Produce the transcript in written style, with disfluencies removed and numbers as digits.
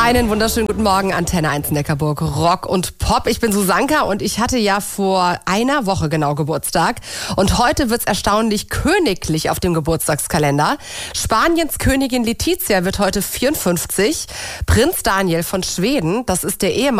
Einen wunderschönen guten Morgen, Antenne 1 Neckarburg, Rock und Pop. Ich bin Susanka und ich hatte ja vor einer Woche genau Geburtstag. Und heute wird's erstaunlich königlich auf dem Geburtstagskalender. Spaniens Königin Letizia wird heute 54. Prinz Daniel von Schweden, das ist der Ehemann